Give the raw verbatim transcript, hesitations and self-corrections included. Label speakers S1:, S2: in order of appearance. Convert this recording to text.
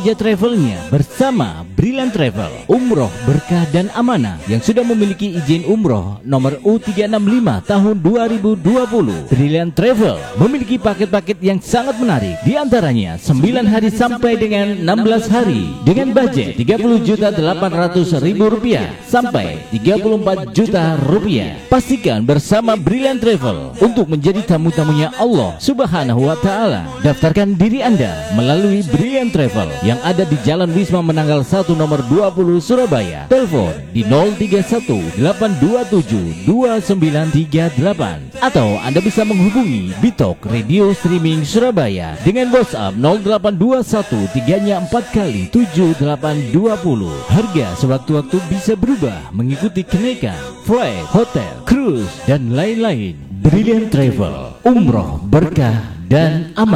S1: Ya travelnya bersama Brilliant Travel, umroh berkah dan amanah yang sudah memiliki izin umroh nomor U tiga enam lima tahun dua ribu dua puluh. Brilliant Travel memiliki paket-paket yang sangat menarik, di antaranya sembilan hari sampai dengan enam belas hari dengan budget tiga puluh juta delapan ratus ribu rupiah sampai tiga puluh empat juta rupiah. Pastikan bersama Brilliant Travel untuk menjadi tamu-tamunya Allah Subhanahu wa taala. Daftarkan diri Anda melalui Brilliant Travel yang ada di Jalan Wisma Menanggal satu nomor dua puluh Surabaya. Telepon di nol tiga satu delapan dua tujuh dua sembilan tiga delapan atau Anda bisa menghubungi Bitok Radio Streaming Surabaya dengan WhatsApp nol delapan dua satu tiga empat kali tujuh delapan dua nol. Harga sewaktu-waktu bisa berubah mengikuti kenaikan flight, hotel, cruise dan lain-lain. Brilliant Travel, umroh berkah dan aman.